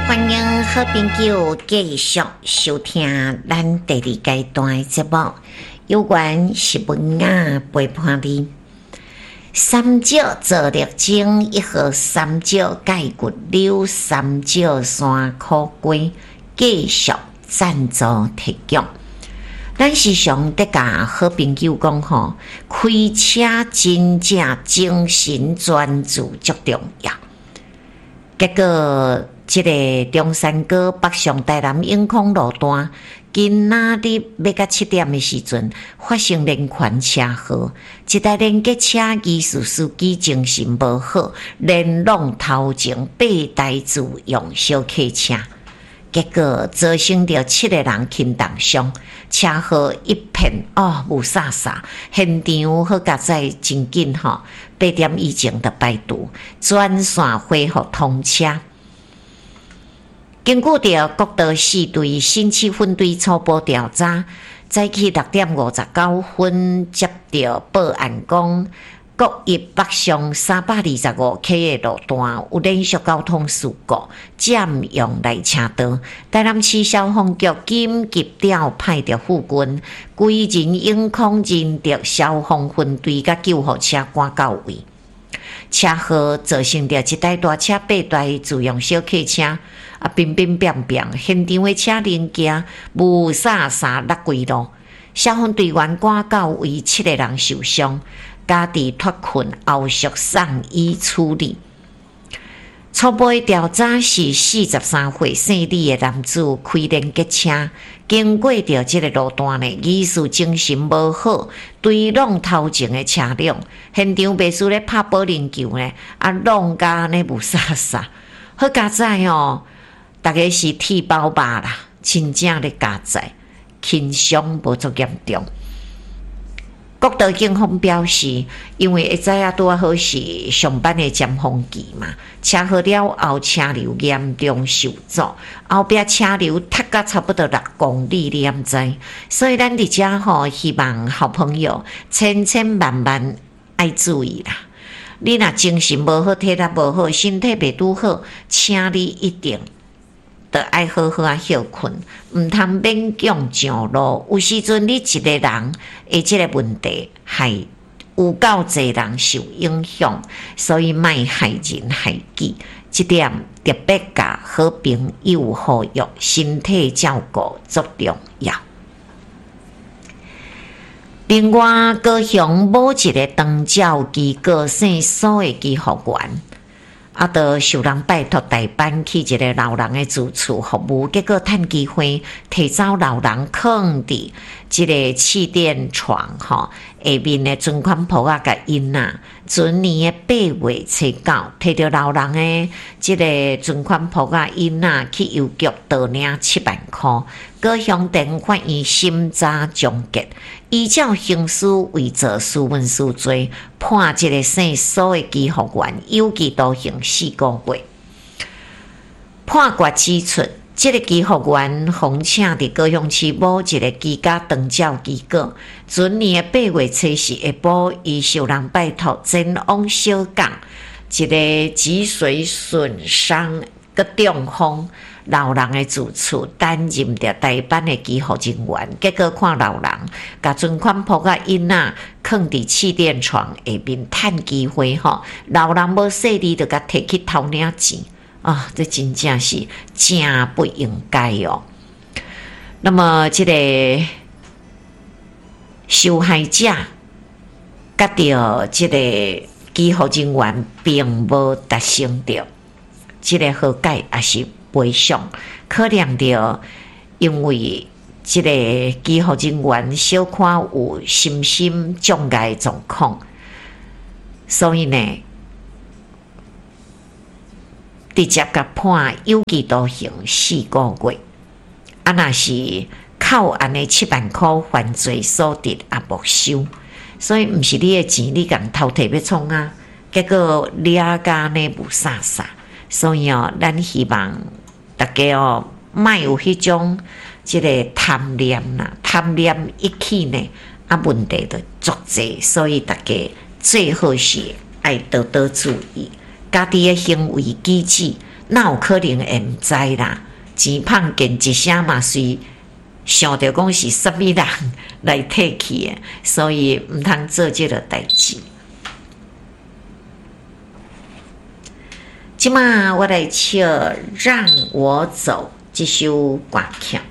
欢迎好朋友继续收听咱第二阶段的节目，有关是文雅陪伴你。三角坐绿钟，1号三角解骨溜，三角山苦龟继续赞助提供。咱时常得甲好朋友讲吼，开车真正精神专注足重要。结果，这个中山高北上台南永康路段，今仔日要到7点的时阵，发生连环车祸。一台连结车疑似司机精神无好，连弄头前8台自用小客车。结果造成着7个人轻重伤，车祸一片雾煞煞，现场好佳在真紧8点以前就排除，全线恢复通车。经过着国道4队新七分队初步调查，早起6点59分接到报案讲，国一北上325 K 的路段有连续交通事故，占用来车道。台南市消防局紧急调派着副军，规人永康人力消防分队甲救护车赶到位。车祸造成着一台大车8台自用小客车，乒乒乓乓，现场的车零件雾煞煞落规路。消防队员赶到位，7个人受伤。家己脱困后续送医处理。初步的调查是43岁姓李的男子开连结车，经过着这个路段呢，疑似精神无好，对弄头前的车辆，现场袂输咧拍保龄球呢，弄甲呢雾煞煞。好佳在大家是剃包吧啦，真正咧佳在，轻伤无足严重。国道警方表示，因为会知影拄好是上班的尖峰期嘛，车祸了后车流严重受阻，后壁车流踢到差不多6公里，你毋知？所以咱伫遮希望好朋友千万爱注意啦。你若精神无好，体力无好，身体袂拄好，请你一定得爱好好休困，毋通勉强上路。有时阵你一个人的这个问题，害有够侪人受影响，所以莫害人害己。这点特别甲好朋友呼吁，身体照顾足重要。另外，高雄某一个长照机构姓苏的机服员。就受人拜托代班去一个老人的住处服务，结果趁机会提走老人放伫这个气垫床下面的存款簿甲因仔。前年的8月初9，摕到老人的这个存款簿甲因仔去邮局盗领7万块。高雄地法院审查终结，依照刑事伪造私文书罪，判这个姓苏的机服员有期徒刑4个月。判决指出，这个机服员奉请伫高雄市某一个居家长照机构，前年的8月初4下晡，伊受人拜托前往小港一个脊髓损伤个中风老人的住处担任着代班的机服人员，结果看老人甲存款簿甲因仔放伫气垫床下面，趁机会老人无细力就甲摕去偷领钱这真正是真不应该那么这个受害者甲着这个机服人员并无达成着这个和解，也是赔偿，可能着因为这个机服人员小可有心身障碍状况，所以呢，直接甲判有期徒刑4个月。若是扣案的7万块犯罪所得也没收，所以毋是你的钱，你共偷摕要创结果掠甲呢无啥啥。所以咱希望大家莫有迄种这个贪念啦，贪念一起呢，问题就足济。所以大家最好是爱多多注意，家己的行为举止哪有可能会毋知啦？钱胖见一声嘛，是想着讲是什么人来摕去的，所以毋通做这个代志。即马我来唱《让我走》这首歌曲。